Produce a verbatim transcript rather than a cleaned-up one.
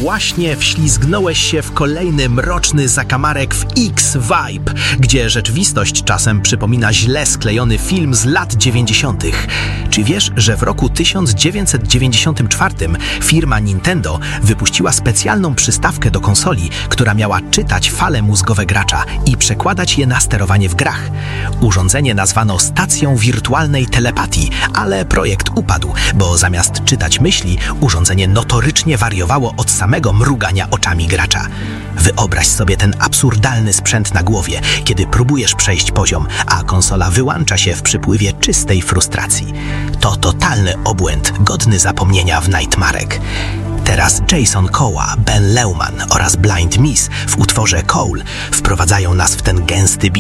właśnie wślizgnąłeś się w kolejny mroczny zakamarek w X-Vibe, gdzie rzeczywistość czasem przypomina źle sklejony film z lat dziewięćdziesiątych. Czy wiesz, że w roku tysiąc dziewięćset dziewięćdziesiątym czwartym firma Nintendo wypuściła specjalną przystawkę do konsoli, która miała czytać fale mózgowe gracza i przekładać je na sterowanie w grach? Urządzenie nazwano stacją wirtualnej telepatii, ale projekt upadł, bo zamiast czytać myśli, urządzenie notorycznie wariowało od samego mrugania oczami gracza. Wyobraź sobie ten absurdalny sprzęt na głowie, kiedy próbujesz przejść poziom, a konsola wyłącza się w przypływie czystej frustracji. To totalny obłęd, godny zapomnienia w Nightmarek. Teraz Jason Koła, Ben Leumann oraz Blind Miss w utworze Cole wprowadzają nas w ten gęsty beat.